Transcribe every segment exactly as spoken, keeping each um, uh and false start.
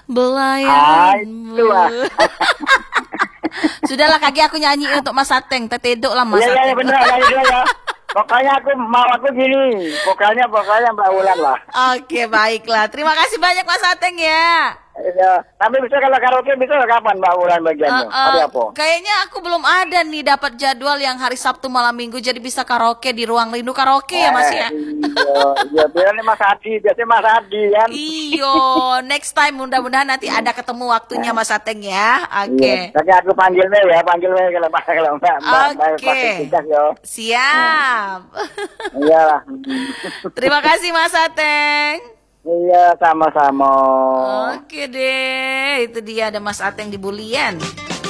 belayan. Itulah. Sudahlah kaki aku nyanyi untuk Mas Ateng, tetedok lah Mas Iya, Ateng. iya, bener, ya, ya. Pokoknya aku mau aku gini, pokoknya pokoknya Mbak Wulan lah. Oke, baiklah. Terima kasih banyak Mas Ateng ya. Ya, tapi bisa kalau karaoke bisa kapan Mbak Wulan bagiannya? Uh, uh, Hari apa? kayaknya aku belum ada nih dapat jadwal yang hari Sabtu malam Minggu, jadi bisa karaoke di Ruang Rindu Karaoke ya Mas ya. Iya, iya, biasanya Mas Adi, biasanya Mas Adi kan. Iyo, next time mudah-mudahan nanti ada ketemu waktunya Mas Ateng ya. Oke. Okay. Iya, tapi aku panggilnya ya, panggilnya kalau Mas kalau Mbak Mbak Oke. Siap. Iya. Terima kasih Mas Ateng. Iya, sama-sama. Oke deh, itu dia ada Mas Ateng di Bulian.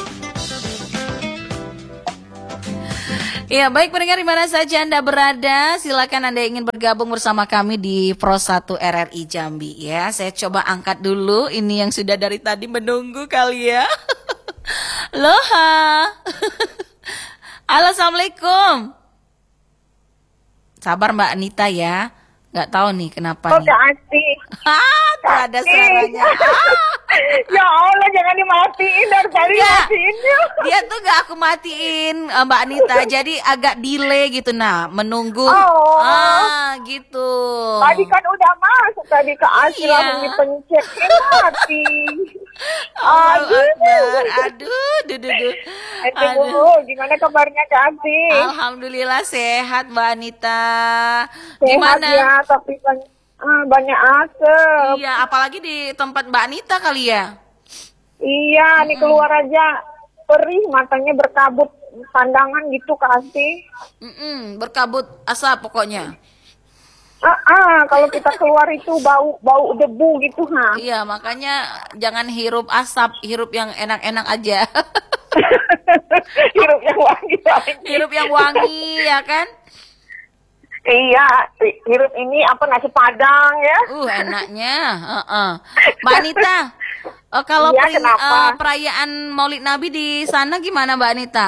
Ya, baik pendengar di mana saja Anda berada, silakan Anda ingin bergabung bersama kami di Pro satu R R I Jambi ya. Saya coba angkat dulu ini yang sudah dari tadi menunggu kali ya. Loha. Halo, Assalamualaikum. Sabar Mbak Anita ya. Nggak tahu nih kenapa oh, nih. Asik. Ah, tuh ada suaranya. Ya Allah, jangan dimatiin dari tadi matiinnya. Dia tuh nggak aku matiin Mbak Anita, jadi agak delay gitu. Nah, menunggu. Oh. Ah, gitu. Tadi kan udah masuk tadi ke Asik Iya. langsung dipencet mati. Allahu Aduh. Akbar. Aduh, duh, duh, duh. Aduh, gimana kabarnya Kak Asik? Alhamdulillah sehat Mbak Anita. Sehat Gimana? ya, tapi banyak, ah, banyak asap. Iya, apalagi di tempat Mbak Anita kali ya. Iya, nih keluar aja perih, matanya berkabut pandangan gitu Kak Asik. Mm-mm, berkabut asap pokoknya. Ah, ah, kalau kita keluar itu bau bau debu gitu ha. Iya, makanya jangan hirup asap, hirup yang enak-enak aja. Hirup yang wangi. Hirup yang wangi ya kan? Iya, hirup ini apa nasi padang ya? Uh, enaknya. Uh-uh. Mbak Anita, uh, kalau Iya, peri- kenapa? uh, perayaan Maulid Nabi di sana gimana Mbak Anita?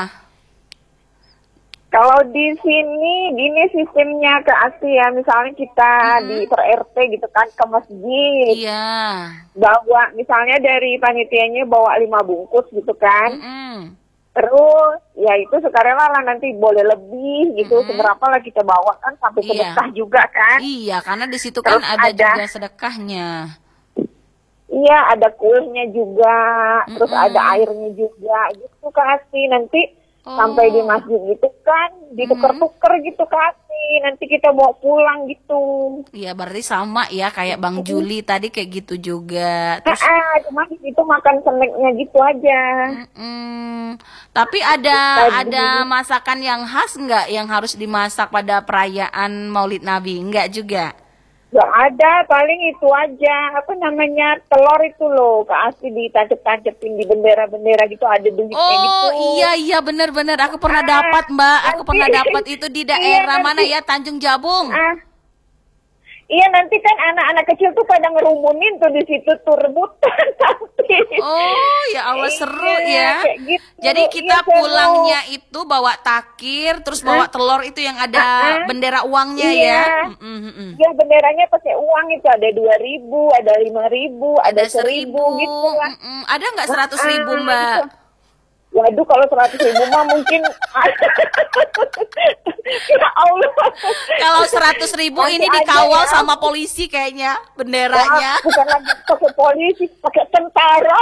Kalau di sini gini sistemnya ke Asia, misalnya kita Mm-hmm. di per R T gitu kan ke masjid, Iya. bawa misalnya dari panitianya bawa lima bungkus gitu kan, Mm-mm. terus ya itu sukarela lah nanti boleh lebih gitu, Mm-hmm. seberapa lah kita bawa kan sampai Iya. sedekah juga kan. Iya, karena di situ kan Terus ada, ada- juga sedekahnya. Iya, ada kuenya juga, terus Mm-mm. ada airnya juga gitu kasih nanti Oh. sampai di masjid gitu kan, ditukar-tukar gitu kasih, nanti kita bawa pulang gitu. Iya, berarti sama ya kayak Bang Juli tadi kayak gitu juga. Terus Ah, ah, cuma di situ makan snacknya gitu aja. mm, tapi ada Tadi. ada masakan yang khas nggak yang harus dimasak pada perayaan Maulid Nabi? Nggak juga. Gak ada, paling itu aja. Apa namanya, telur itu loh, kasih ditancep-tancepin di bendera-bendera gitu, ada duitnya gitu. Oh iya iya benar-benar aku pernah Ah, dapat Mbak, aku nanti- pernah dapat itu di daerah Iya, mana nanti- ya, Tanjung Jabung. Ah. Iya, nanti kan anak-anak kecil tuh pada ngerumunin tuh di situ tuh rebutan nanti. Oh ya Allah seru Iya, ya. kayak gitu. Jadi kita Iya, seru. pulangnya itu bawa takir, terus bawa telur itu yang ada Ah, ah. bendera uangnya Iya. ya. Mm, mm, mm. Ya benderanya pakai uang itu ada dua ribu, ada lima ribu, ada, Ada seribu seribu, gitu lah. mm, mm. Ada nggak seratus ribu Ah, Mbak? gitu. Waduh, kalau seratus ribu mah mungkin ya Allah. Kalau seratus ribu Masih ini ada dikawal ya. sama polisi kayaknya benderanya. Wah, bukan lagi pakai polisi, pakai tentara.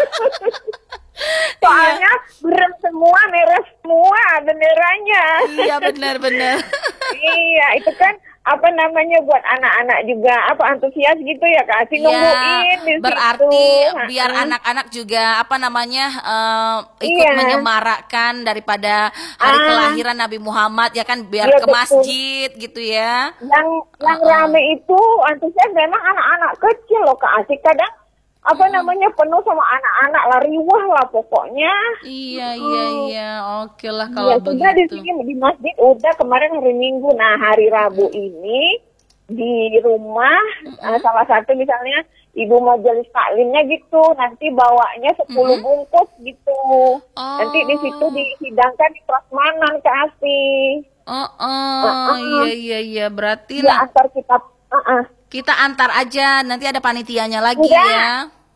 Soalnya berem semua, merah semua benderanya. Iya benar-benar. Iya, itu kan apa namanya buat anak-anak juga apa antusias gitu ya kasih nungguin di Ya, berarti situ. biar Ha-ha. anak-anak juga apa namanya eh, ikut Iya. menyemarakkan daripada hari Ah. kelahiran Nabi Muhammad ya kan, biar Iya, ke betul. masjid gitu ya. yang yang Uh-uh. rame itu antusias memang anak-anak kecil loh Kak Asik, kadang apa namanya penuh sama anak-anak lah, riwah lah pokoknya. Iya iya iya, oke lah kalau Ya sudah di begitu. sini di masjid udah kemarin hari Minggu, nah hari Rabu ini di rumah eh, salah satu misalnya ibu majelis taklimnya gitu, nanti bawanya sepuluh bungkus gitu. Oh. Nanti di situ disidangkan di prasmanan kasih. Oh, oh, Uh-uh. iya iya iya, berarti Ya nah, antar kita uh-uh. kita antar aja, nanti ada panitianya lagi Enggak. ya. Enggak,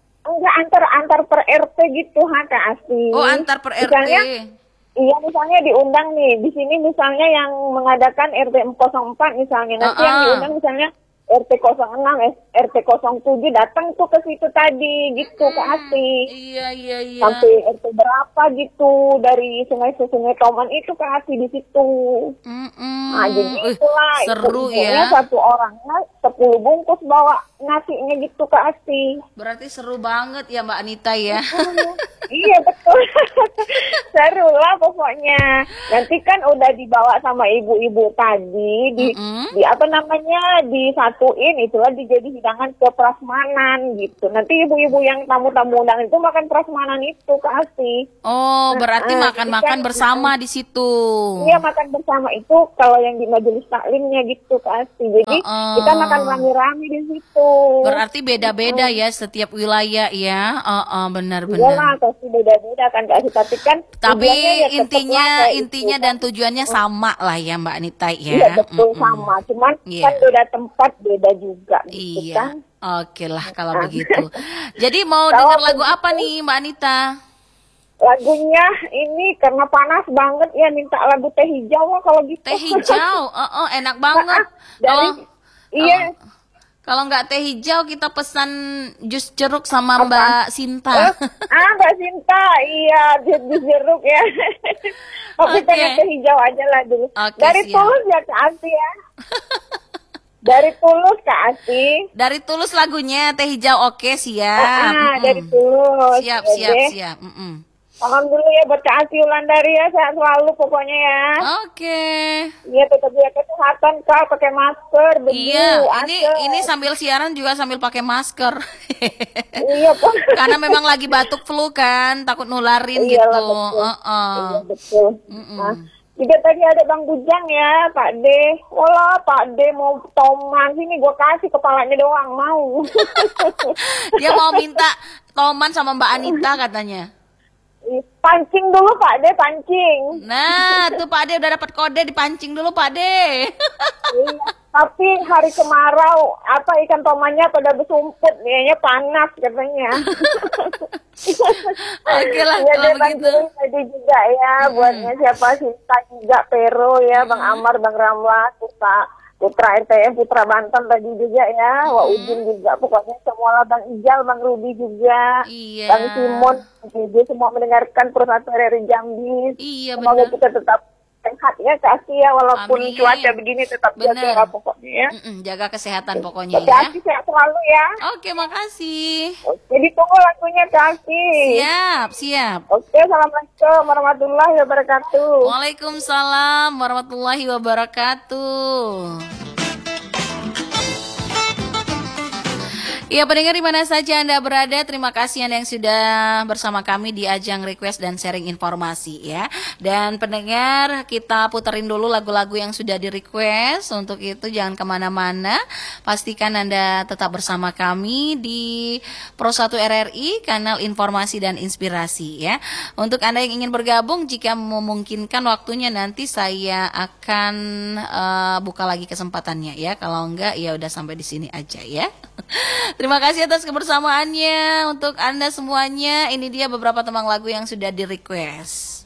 maksudnya antar antar per R T gitu ha Kak Asti. Oh, antar per R T. Misalnya, iya misalnya diundang nih, di sini misalnya yang mengadakan R T nol empat misalnya, nanti Uh-uh. yang diundang misalnya R T nol enam, R T nol tujuh datang tuh ke situ tadi gitu Kak Asti. Iya, iya, iya. Sampai R T berapa gitu dari sungai ke sungai Toman itu Kak Asti di situ. Mm-mm. Nah jadi Wih, itulah seru ibu-ibunya ya. satu orangnya sepuluh bungkus bawa nasinya gitu Kak Asti. Berarti seru banget ya Mbak Anita ya. Iya betul. Seru lah pokoknya. Nanti kan udah dibawa sama ibu-ibu tadi di, Mm-mm. di apa namanya disatuin itulah dijadi hidangan ke prasmanan gitu. Nanti ibu-ibu yang tamu-tamu undangan itu makan prasmanan itu Kak Asti. Oh, berarti Nah, makan-makan jadi kan- bersama di situ. Iya makan bersama itu kalau yang di majelis taklimnya gitu Kak Asti. Jadi Uh-uh. kita makan rame-rame di situ. Berarti beda-beda ya setiap wilayah ya. Oh, oh, Iyalah benar-benar. pasti beda-beda kan Kak Asti. Tapi kan Tapi tujuannya ya tetep intinya lah kayak intinya gitu, dan kan. tujuannya sama lah ya Mbak Anita ya. Iya betul Mm-mm. sama. Cuman Iya. kan beda tempat beda juga gitu Iya. kan. Oke lah kalau begitu. Jadi mau Kalau dengar lagu begitu- apa nih Mbak Anita? Lagunya ini karena panas banget ya minta lagu teh hijau lah kalau gitu. Teh hijau. Oh, oh, enak banget. Dari Kalau iya. kalau nggak teh hijau kita pesan jus jeruk sama Apa? Mbak Eh, Sinta. ah Mbak Sinta, iya jus jeruk ya. Tapi Oke. pengen teh hijau aja lah dulu. Oke, Dari siap. Tulus ya Kak Asti ya. Dari Tulus Kak Asti. Dari Tulus lagunya teh hijau oke siap. Ah, Mm-mm. dari Tulus. Siap Ya siap deh. siap. Mm-mm. Alhamdulillah ya buat Kak Asti Wulandari ya sehat selalu pokoknya ya. Oke. Iya tetap jaga kesehatan Kak, pakai masker, begitu. Iya, ini ini sambil siaran juga sambil pakai masker. Iya Pak. Karena memang lagi batuk flu kan, takut nularin Iyalah, gitu. betul. Heeh. Iya betul. Mm-mm. Nah, juga tadi ada Bang Bujang ya, Pak D. Wala Pak D mau toman sini gua kasih kepalanya doang mau. Dia mau minta Toman sama Mbak Anita katanya. Pancing dulu Pak D, pancing. Nah, tuh Pak De udah dapat kode dipancing dulu Pak De. Iya. Tapi hari kemarau apa ikan tomannya pada bersumput, kayaknya panas katanya. Oke lah Iya kalau deh Bang begitu. Juli tadi juga ya, buatnya siapa Sinta juga Pero ya, Bang Amar, Bang Ramlah, Putra, Putra R T M, Putra Banten tadi juga ya, Wak Udin juga, pokoknya semua lah Bang Ijal, Bang Rudi juga, Iya. Bang Simon, dia semua mendengarkan Persatu R R I Jambi. Iya Semoga benar. kita tetap sehat ya kasih ya, walaupun Amin. cuaca begini tetap Bener. jaga pokoknya ya. Mm-mm, jaga kesehatan pokoknya Tapi ya. Kasih sehat selalu ya. Oke, makasih. Jadi tunggu lagunya kasih. Siap, siap. Oke, assalamualaikum warahmatullahi wabarakatuh. Waalaikumsalam warahmatullahi wabarakatuh. Ya pendengar di mana saja Anda berada, terima kasih Anda yang sudah bersama kami di ajang request dan sharing informasi ya. Dan pendengar kita puterin dulu lagu-lagu yang sudah di request. Untuk itu jangan kemana-mana, pastikan Anda tetap bersama kami di Pro satu R R I, kanal informasi dan inspirasi ya. Untuk Anda yang ingin bergabung, jika memungkinkan waktunya nanti saya akan uh, buka lagi kesempatannya ya. Kalau enggak ya udah sampai di sini aja ya. Terima kasih atas kebersamaannya untuk Anda semuanya. Ini dia beberapa tembang lagu yang sudah di request.